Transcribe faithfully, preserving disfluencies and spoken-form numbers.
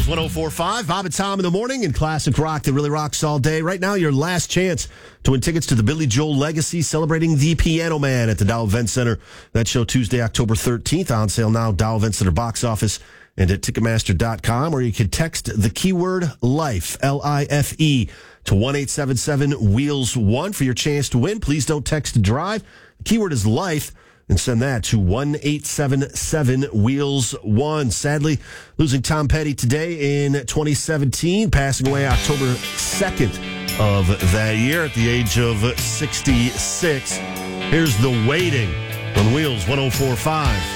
Wheels one oh four point five, Bob and Tom in the morning, and classic rock that really rocks all day. Right now, your last chance to win tickets to the Billy Joel Legacy celebrating the Piano Man at the Dow Event Center. That show Tuesday, October thirteenth, on sale now, Dow Event Center box office and at Ticketmaster dot com, or you can text the keyword LIFE, L I F E, to one eight seven seven wheels one for your chance to win. Please don't text DRIVE. The keyword is LIFE. And send that to one eight seven seven wheels one. Sadly, losing Tom Petty today in twenty seventeen, passing away October second of that year at the age of sixty-six. Here's The Waiting on Wheels one oh four point five.